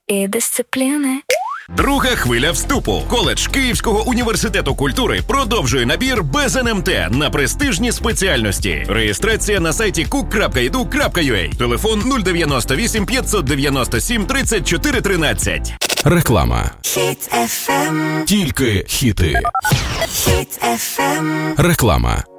і дисципліни. Друга хвиля вступу. Коледж Київського університету культури продовжує набір без НМТ на престижні спеціальності. Реєстрація на сайті cook.edu.ua. Телефон 098 597 34 13. Реклама. Хіт FM. Тільки хіти. Хіт FM. Реклама.